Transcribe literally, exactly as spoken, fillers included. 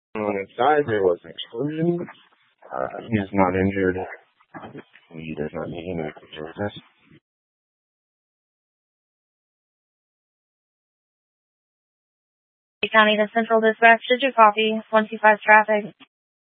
On inside, there was an explosion. Uh, he is not injured. He does not need any services. County to Central Dispatch, did you copy? one two five traffic.